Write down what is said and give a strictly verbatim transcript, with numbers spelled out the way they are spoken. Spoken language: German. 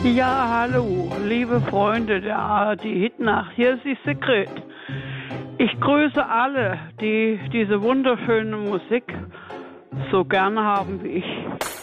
Ja, hallo, liebe Freunde der A R D-Hitnacht, hier ist die Sigrid. Ich grüße alle, die diese wunderschöne Musik so gern haben wie ich.